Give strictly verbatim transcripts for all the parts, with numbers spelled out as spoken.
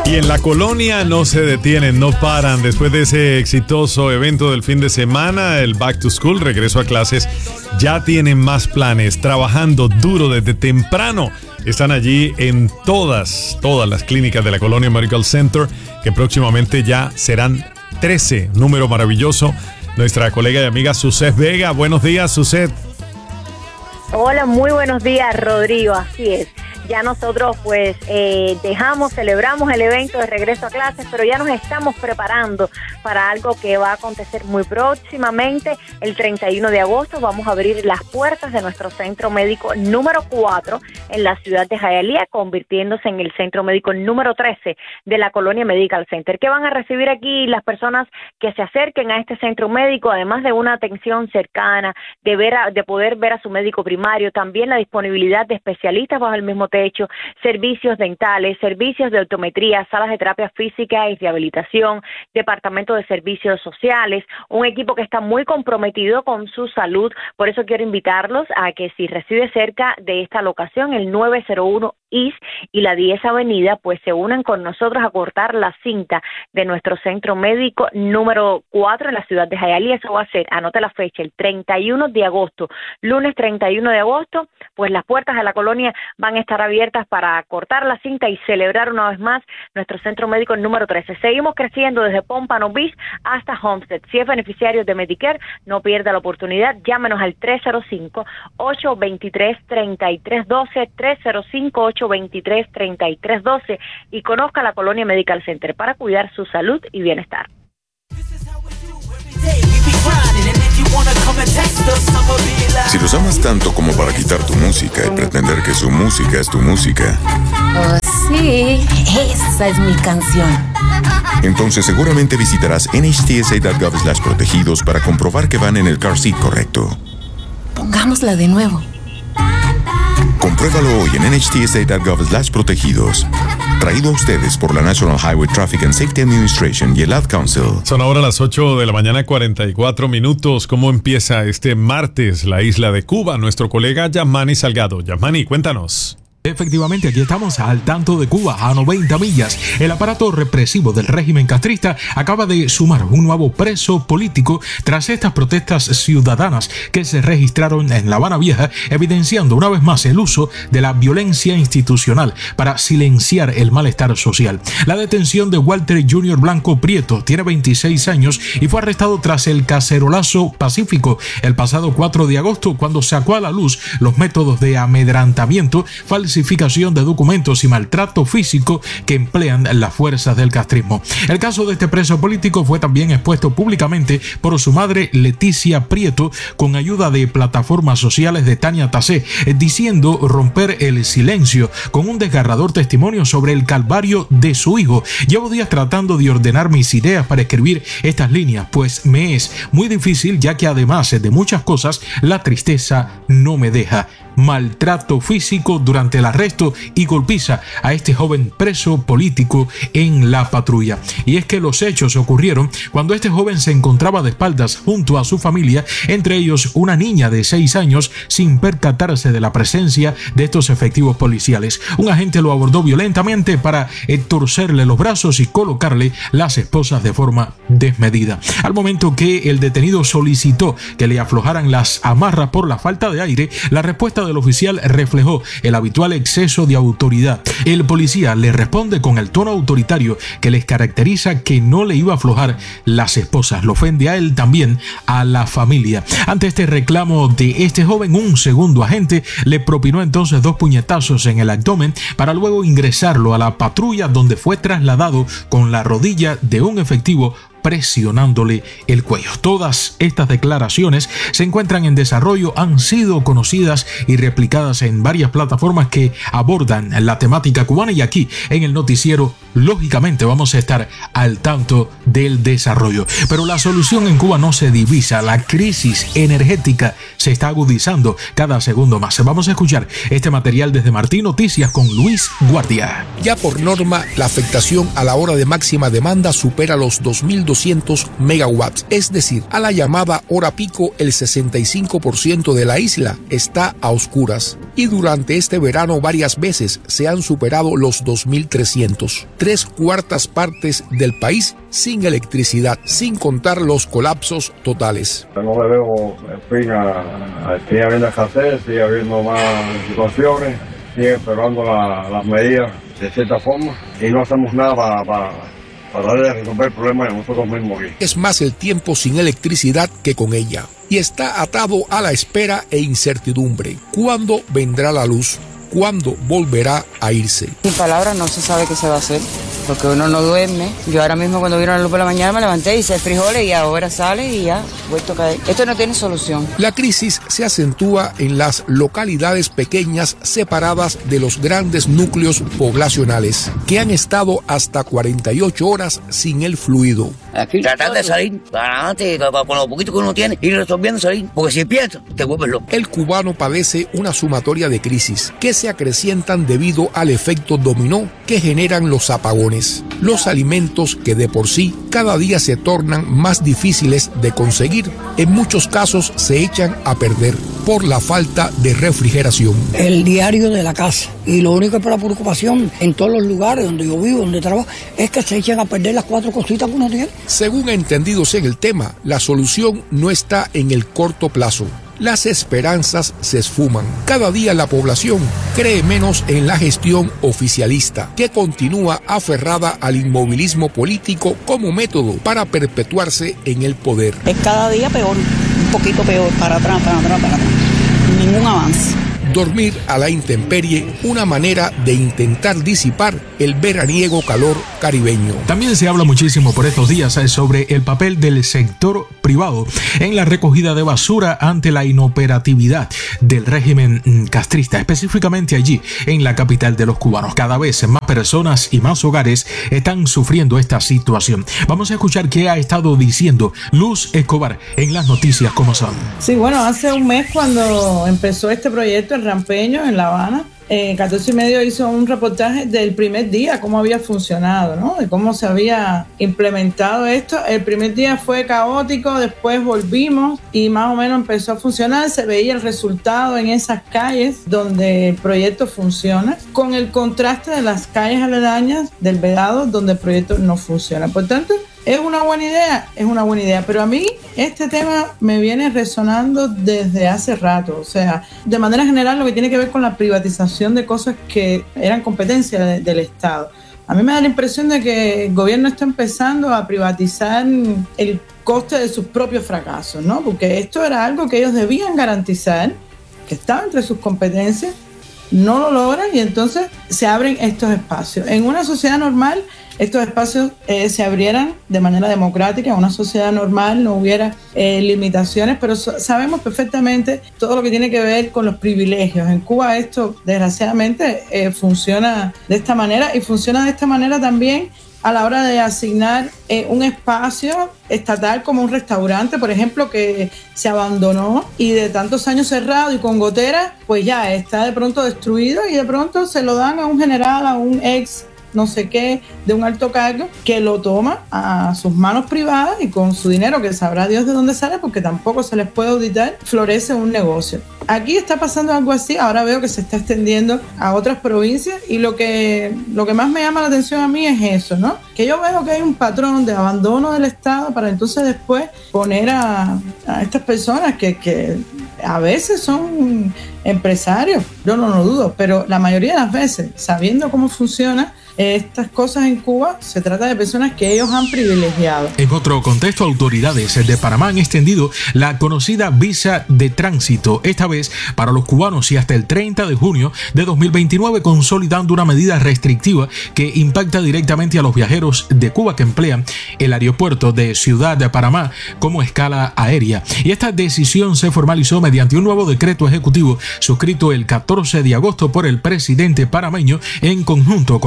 Y en la colonia no se detienen, no paran. Después de ese exitoso evento del fin de semana, el Back to School, regreso a clases, ya tienen más planes, trabajando duro desde temprano. Están allí en todas, todas las clínicas de la Colonia Medical Center, que próximamente ya serán trece, número maravilloso. Nuestra colega y amiga Suset Vega. Buenos días, Suset. Hola, muy buenos días, Rodrigo. Así es. Ya nosotros pues eh, dejamos, celebramos el evento de regreso a clases, pero ya nos estamos preparando para algo que va a acontecer muy próximamente. El treinta y uno de agosto vamos a abrir las puertas de nuestro centro médico número cuatro en la ciudad de Hialeah, convirtiéndose en el centro médico número trece de la Colonia Medical Center. ¿Qué van a recibir aquí las personas que se acerquen a este centro médico? Además de una atención cercana, de, ver a, de poder ver a su médico primario, también la disponibilidad de especialistas bajo el mismo techo, servicios dentales, servicios de optometría, salas de terapia física y rehabilitación, departamento de servicios sociales, un equipo que está muy comprometido con su salud. Por eso quiero invitarlos a que si reside cerca de esta locación, el nueve cero uno East y la diez Avenida, pues se unan con nosotros a cortar la cinta de nuestro centro médico número cuatro en la ciudad de Hialeah. Eso va a ser, anote la fecha, el treinta y uno de agosto, lunes treinta y uno de agosto, pues las puertas de la colonia van a estar abiertas para cortar la cinta y celebrar una vez más nuestro centro médico número trece. Seguimos creciendo desde Pompano Beach hasta Homestead. Si es beneficiario de Medicare, no pierda la oportunidad. Llámenos al tres cero cinco, ocho dos tres, tres tres uno dos, tres cero cinco, ocho dos tres, tres tres uno dos y conozca la Colonia Medical Center para cuidar su salud y bienestar. Si los amas tanto como para quitar tu música y pretender que su música es tu música. Oh, sí, esa es mi canción. Entonces seguramente visitarás N H T S A punto gov slash protegidos para comprobar que van en el car seat correcto. Pongámosla de nuevo. Compruébalo hoy en N H T S A punto gov slash protegidos. Traído a ustedes por la National Highway Traffic and Safety Administration y el Ad Council. Son ahora las ocho de la mañana, cuarenta y cuatro minutos. ¿Cómo empieza este martes la isla de Cuba? Nuestro colega Yamani Salgado. Yamani, cuéntanos. Efectivamente, aquí estamos al tanto de Cuba a noventa millas. El aparato represivo del régimen castrista acaba de sumar un nuevo preso político tras estas protestas ciudadanas que se registraron en La Habana Vieja, evidenciando una vez más el uso de la violencia institucional para silenciar el malestar social. La detención de Walter junior Blanco Prieto tiene veintiséis años y fue arrestado tras el cacerolazo pacífico el pasado cuatro de agosto, cuando sacó a la luz los métodos de amedrentamiento, falsificación de documentos y maltrato físico que emplean las fuerzas del castrismo. El caso de este preso político fue también expuesto públicamente por su madre Leticia Prieto, con ayuda de plataformas sociales de Tania Tassé, diciendo romper el silencio con un desgarrador testimonio sobre el calvario de su hijo. Llevo días tratando de ordenar mis ideas para escribir estas líneas, pues me es muy difícil, ya que además de muchas cosas, la tristeza no me deja. Maltrato físico durante el arresto y golpiza a este joven preso político en la patrulla. Y es que los hechos ocurrieron cuando este joven se encontraba de espaldas junto a su familia, entre ellos una niña de seis años, sin percatarse de la presencia de estos efectivos policiales. Un agente lo abordó violentamente para torcerle los brazos y colocarle las esposas de forma desmedida. Al momento que el detenido solicitó que le aflojaran las amarras por la falta de aire, la respuesta del oficial reflejó el habitual exceso de autoridad. El policía le responde con el tono autoritario que les caracteriza, que no le iba a aflojar las esposas. Lo ofende a él, también a la familia. Ante este reclamo de este joven, un segundo agente le propinó entonces dos puñetazos en el abdomen para luego ingresarlo a la patrulla, donde fue trasladado con la rodilla de un efectivo presionándole el cuello. Todas estas declaraciones se encuentran en desarrollo, han sido conocidas y replicadas en varias plataformas que abordan la temática cubana, y aquí en el noticiero lógicamente vamos a estar al tanto del desarrollo. Pero la solución en Cuba no se divisa, la crisis energética se está agudizando cada segundo más. Vamos a escuchar este material desde Martín Noticias con Luis Guardia. Ya por norma, la afectación a la hora de máxima demanda supera los dos mil doscientos megawatts, es decir, a la llamada hora pico, el sesenta y cinco por ciento de la isla está a oscuras. y durante este verano varias veces se han superado los dos mil trescientos. Tres cuartas partes del país sin electricidad, sin contar los colapsos totales. No le veo fin a, a sigue habiendo escasez, sigue habiendo más situaciones, sigue esperando la, las medidas de cierta forma y no hacemos nada para, para, para resolver el problema de nosotros mismos aquí. Es más el tiempo sin electricidad que con ella y está atado a la espera e incertidumbre. ¿Cuándo vendrá la luz? ¿Cuándo volverá a irse? Sin palabras no se sabe qué se va a hacer, porque uno no duerme. Yo ahora mismo cuando vieron la luz por la mañana me levanté y hice frijoles y ahora sale y ya vuelto a caer. Esto no tiene solución. La crisis se acentúa en las localidades pequeñas separadas de los grandes núcleos poblacionales, que han estado hasta cuarenta y ocho horas sin el fluido. Aquí tratar de salir para adelante con lo poquito que uno tiene, ir resolviendo salir, porque si empiezas te vuelves loco. El cubano padece una sumatoria de crisis que se acrecientan debido al efecto dominó que generan los apagones. Los alimentos que de por sí cada día se tornan más difíciles de conseguir, en muchos casos se echan a perder por la falta de refrigeración. El diario de la casa, y lo único que es la preocupación en todos los lugares donde yo vivo, donde trabajo, es que se echan a perder las cuatro cositas que uno tiene. Según entendidos en el tema, la solución no está en el corto plazo. Las esperanzas se esfuman. Cada día la población cree menos en la gestión oficialista, que continúa aferrada al inmovilismo político como método para perpetuarse en el poder. Es cada día peor, un poquito peor, para atrás, para atrás, para atrás. Ningún avance. Dormir a la intemperie, una manera de intentar disipar el veraniego calor caribeño. También se habla muchísimo por estos días sobre el papel del sector privado en la recogida de basura ante la inoperatividad del régimen castrista, específicamente allí en la capital de los cubanos. Cada vez más personas y más hogares están sufriendo esta situación. Vamos a escuchar qué ha estado diciendo Luz Escobar en las noticias como son. Sí, bueno, hace un mes cuando empezó este proyecto en Rampeño, en La Habana, eh, catorce y medio hizo un reportaje del primer día, cómo había funcionado, ¿no? De cómo se había implementado esto. El primer día fue caótico, después volvimos y más o menos empezó a funcionar. Se veía el resultado en esas calles donde el proyecto funciona, con el contraste de las calles aledañas del Vedado donde el proyecto no funciona. Por tanto, ¿es una buena idea? Es una buena idea, pero a mí este tema me viene resonando desde hace rato, o sea, de manera general lo que tiene que ver con la privatización de cosas que eran competencia de, del Estado. A mí me da la impresión de que el gobierno está empezando a privatizar el coste de sus propios fracasos, ¿no? Porque esto era algo que ellos debían garantizar, que estaba entre sus competencias, no lo logran y entonces se abren estos espacios. En una sociedad normal, estos espacios eh, se abrieran de manera democrática. En una sociedad normal no hubiera eh, limitaciones, pero so- sabemos perfectamente todo lo que tiene que ver con los privilegios. En Cuba esto, desgraciadamente, eh, funciona de esta manera y funciona de esta manera también a la hora de asignar eh, un espacio estatal como un restaurante, por ejemplo, que se abandonó y de tantos años cerrado y con goteras, pues ya está de pronto destruido y de pronto se lo dan a un general, a un ex no sé qué, de un alto cargo, que lo toma a sus manos privadas y con su dinero, que sabrá Dios de dónde sale, porque tampoco se les puede auditar, florece un negocio. Aquí está pasando algo así, ahora veo que se está extendiendo a otras provincias y lo que, lo que más me llama la atención a mí es eso, ¿no? Que yo veo que hay un patrón de abandono del Estado para entonces después poner a, a estas personas que, que a veces son empresarios, yo no lo dudo, pero la mayoría de las veces, sabiendo cómo funciona estas cosas en Cuba, se trata de personas que ellos han privilegiado. En otro contexto, autoridades de Panamá han extendido la conocida visa de tránsito, esta vez para los cubanos y hasta el treinta de junio de dos mil veintinueve, consolidando una medida restrictiva que impacta directamente a los viajeros de Cuba que emplean el aeropuerto de Ciudad de Panamá como escala aérea. Y esta decisión se formalizó mediante un nuevo decreto ejecutivo suscrito el catorce de agosto por el presidente panameño en conjunto con el Ministerio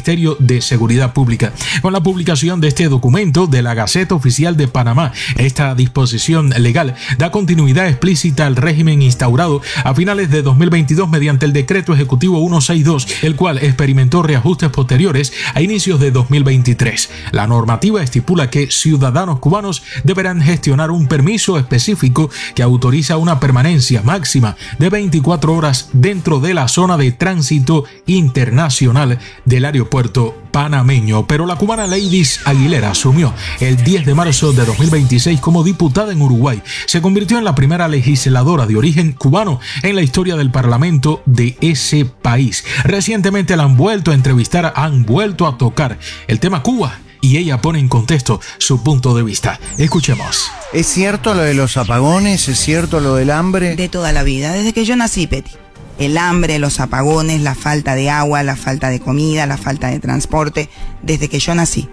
Ministerio de Seguridad Pública. Con la publicación de este documento de la Gaceta Oficial de Panamá, esta disposición legal da continuidad explícita al régimen instaurado a finales de dos mil veintidós mediante el Decreto Ejecutivo ciento sesenta y dos, el cual experimentó reajustes posteriores a inicios de dos mil veintitrés. La normativa estipula que ciudadanos cubanos deberán gestionar un permiso específico que autoriza una permanencia máxima de veinticuatro horas dentro de la zona de tránsito internacional del aeropuerto panameño. Pero la cubana Leydis Aguilera asumió el diez de marzo de dos mil veintiséis como diputada en Uruguay. Se convirtió en la primera legisladora de origen cubano en la historia del parlamento de ese país. Recientemente la han vuelto a entrevistar, han vuelto a tocar el tema Cuba y ella pone en contexto su punto de vista. Escuchemos. ¿Es cierto lo de los apagones? ¿Es cierto lo del hambre? De toda la vida, desde que yo nací, Peti. El hambre, los apagones, la falta de agua, la falta de comida, la falta de transporte, desde que yo nací.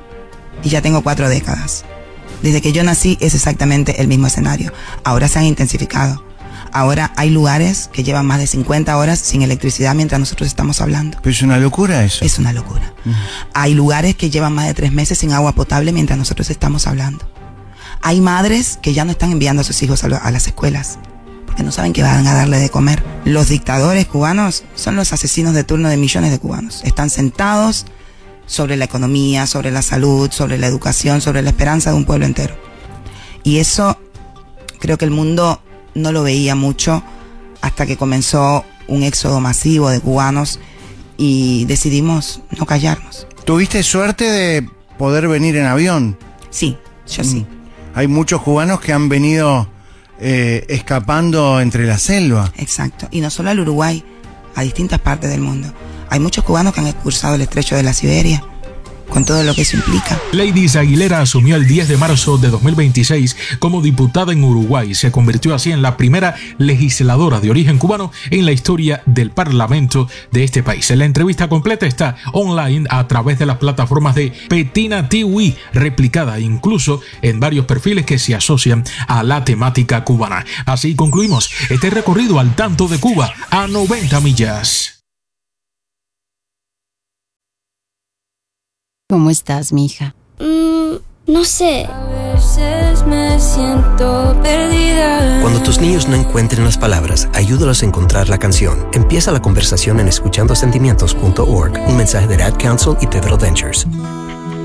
Y ya tengo cuatro décadas. Desde que yo nací es exactamente el mismo escenario. Ahora se han intensificado. Ahora hay lugares que llevan más de cincuenta horas sin electricidad mientras nosotros estamos hablando. Pero es una locura eso. Es una locura. Uh-huh. Hay lugares que llevan más de tres meses sin agua potable mientras nosotros estamos hablando. Hay madres que ya no están enviando a sus hijos a, lo, a las escuelas porque no saben que van a darle de comer. Los dictadores cubanos son los asesinos de turno de millones de cubanos. Están sentados sobre la economía, sobre la salud, sobre la educación, sobre la esperanza de un pueblo entero. Y eso creo que el mundo no lo veía mucho hasta que comenzó un éxodo masivo de cubanos y decidimos no callarnos. ¿Tuviste suerte de poder venir en avión? Sí, yo mm. sí. Hay muchos cubanos que han venido eh, escapando entre la selva. Exacto, y no solo al Uruguay, a distintas partes del mundo. Hay muchos cubanos que han cruzado el estrecho de la Siberia, con todo lo que eso implica. Leydis Aguilera asumió el diez de marzo de dos mil veintiséis como diputada en Uruguay. Se convirtió así en la primera legisladora de origen cubano en la historia del parlamento de este país. La entrevista completa está online a través de las plataformas de Petina T V, replicada incluso en varios perfiles que se asocian a la temática cubana. Así concluimos este recorrido al tanto de Cuba a noventa millas. ¿Cómo estás, mija? Mm, no sé. A veces me siento perdida. Cuando tus niños no encuentren las palabras, ayúdalos a encontrar la canción. Empieza la conversación en escuchando sentimientos punto org. Un mensaje de Ad Council y Pedro Ventures.